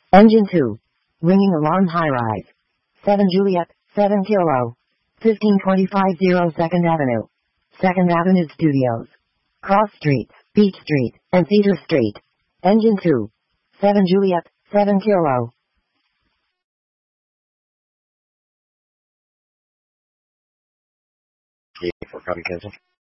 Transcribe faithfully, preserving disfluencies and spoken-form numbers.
Engine two. Ringing alarm high rise. seven Juliet, seven Kilo. fifteen twenty-five zero second Avenue. second Avenue Studios. Cross Streets, Beach Street, and Cedar Street. Engine two. seven Juliet, seven Kilo. For copy cancel.